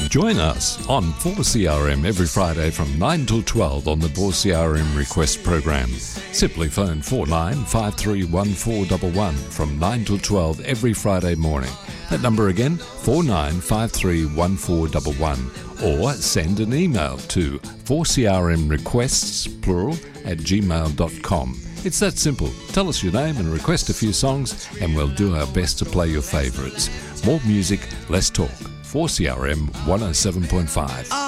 Join us on 4CRM every Friday from 9 till 12 on the 4CRM Request program. Simply phone 49531411 from 9 till 12 every Friday morning. That number again, 49531411, or send an email to 4crmrequests, plural, @gmail.com. It's that simple. Tell us your name and request a few songs, and we'll do our best to play your favourites. More music, less talk. 4CRM 107.5.